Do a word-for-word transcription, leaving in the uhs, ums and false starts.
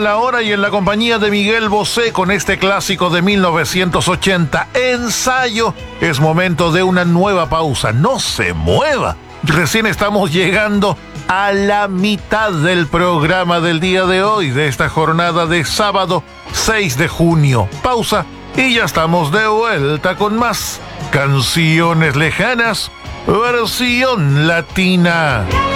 la hora y en la compañía de Miguel Bosé con este clásico de mil novecientos ochenta, Ensayo. Es momento de una nueva pausa. No se mueva. Recién estamos llegando a la mitad del programa del día de hoy, de esta jornada de sábado seis de junio. Pausa y ya estamos de vuelta con más canciones lejanas, versión latina.